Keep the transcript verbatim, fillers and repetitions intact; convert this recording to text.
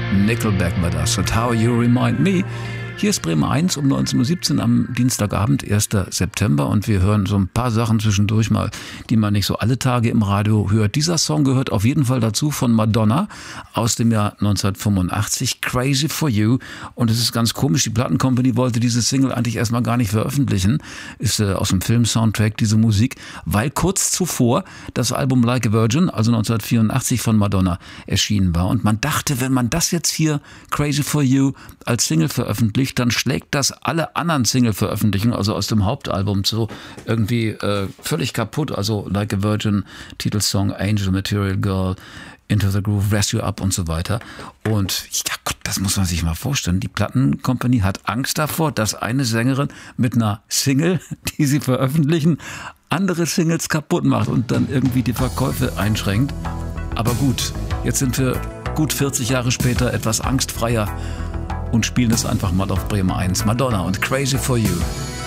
Nickelback war das und How You Remind Me. Hier ist Bremen eins um neunzehn Uhr siebzehn am Dienstagabend, erster September, und wir hören so ein paar Sachen zwischendurch mal, die man nicht so alle Tage im Radio hört. Dieser Song gehört auf jeden Fall dazu, von Madonna aus dem Jahr neunzehnhundertfünfundachtzig, Crazy for You. Und es ist ganz komisch, die Plattencompany wollte diese Single eigentlich erstmal gar nicht veröffentlichen, ist äh, aus dem Film-Soundtrack diese Musik, weil kurz zuvor das Album Like a Virgin, also neunzehnhundertvierundachtzig, von Madonna erschienen war. Und man dachte, wenn man das jetzt hier, Crazy for You, als Single veröffentlicht, dann schlägt das alle anderen Single-Veröffentlichungen, also aus dem Hauptalbum, so irgendwie äh, völlig kaputt. Also Like a Virgin, Titelsong, Angel, Material Girl, Into the Groove, Rescue Up und so weiter. Und ja Gott, das muss man sich mal vorstellen. Die Plattencompany hat Angst davor, dass eine Sängerin mit einer Single, die sie veröffentlichen, andere Singles kaputt macht und dann irgendwie die Verkäufe einschränkt. Aber gut, jetzt sind wir gut vierzig Jahre später etwas angstfreier und spielen es einfach mal auf Bremen eins. Madonna und Crazy for You.